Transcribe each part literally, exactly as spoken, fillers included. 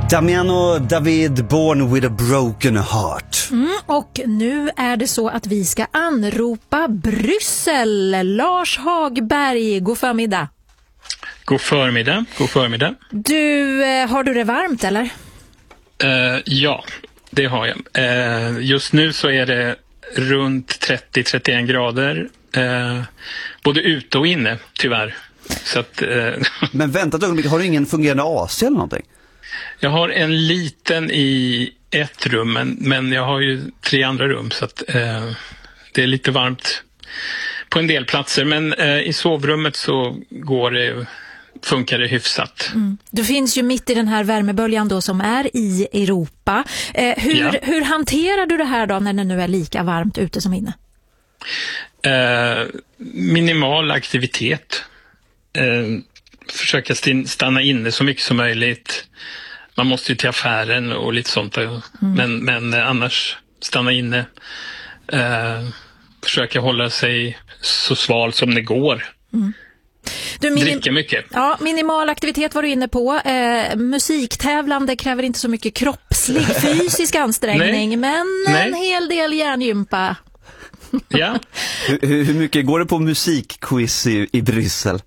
Damiano David, Born with a broken heart. Mm, och nu är det så att vi ska anropa Bryssel. Lars Hagberg, god förmiddag. God förmiddag, god förmiddag. Du, eh, har du det varmt eller? Uh, ja, det har jag. Uh, just nu så är det runt trettio till trettioen grader. Uh, både ute och inne, tyvärr. Så att, uh, Men vänta ett ögonblick, har du ingen fungerande A C eller någonting? Jag har en liten i ett rum, men, men jag har ju tre andra rum så att uh, det är lite varmt på en del platser. Men uh, i sovrummet så går det... funkar det hyfsat. Mm. Du finns ju mitt i den här värmeböljan då som är i Europa. Eh, hur, ja. hur hanterar du det här då när det nu är lika varmt ute som inne? Eh, minimal aktivitet. Eh, försöka stanna inne så mycket som möjligt. Man måste ju till affären och lite sånt. Mm. Men, men eh, annars stanna inne. Eh, försöka hålla sig så sval som det går. Mm. Du, minim- Dricka mycket. Ja, minimal aktivitet var du inne på. Eh, musiktävlande kräver inte så mycket kroppslig, fysisk ansträngning, Nej. men Nej. en hel del hjärngympa. Ja. hur, hur mycket går det på musikquiz i, i Bryssel?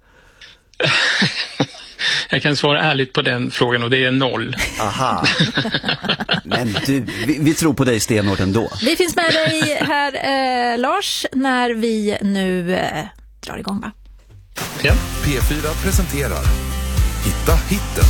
Jag kan svara ärligt på den frågan och det är noll. Aha. Men du, vi, vi tror på dig stenhårt ändå. Vi finns med dig här, eh, Lars, när vi nu eh, drar igång, va? Ja. P fyra presenterar Hitta hitten.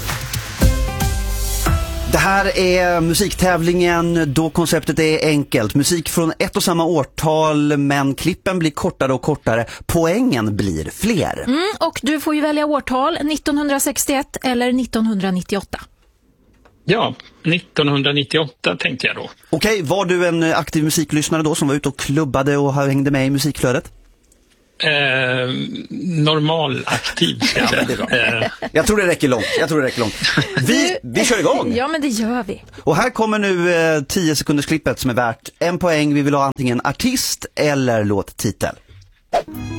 Det här är musiktävlingen då konceptet är enkelt. Musik från ett och samma årtal, men klippen blir kortare och kortare. Poängen blir fler. Mm, och du får ju välja årtal, nittonhundrasextioett eller nittonhundranittioåtta. Ja, nittonhundranittioåtta tänkte jag då. Okej, var du en aktiv musiklyssnare då som var ute och klubbade och hängde med i musikflödet? Eh, normal aktiv. Ja, men det är bra. Eh. Jag tror det räcker långt. Jag tror det räcker långt. Vi, vi kör igång. Ja, men det gör vi. Och här kommer nu eh, tio sekunders klippet som är värt en poäng. Vi vill ha antingen artist eller låttitel.